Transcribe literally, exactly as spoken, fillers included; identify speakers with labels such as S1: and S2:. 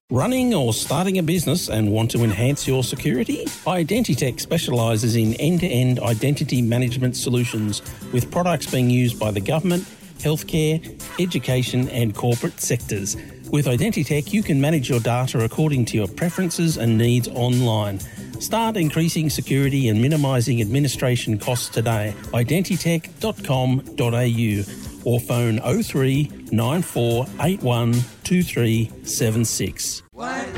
S1: Running or starting a business and want to enhance your security? Identitech specialises in end-to-end identity management solutions with products being used by the government, healthcare, education and corporate sectors. With Identitech, you can manage your data according to your preferences and needs online. Start increasing security and minimising administration costs today. identitech dot com dot a u or phone oh three nine four eight one two three seven six.
S2: Wow.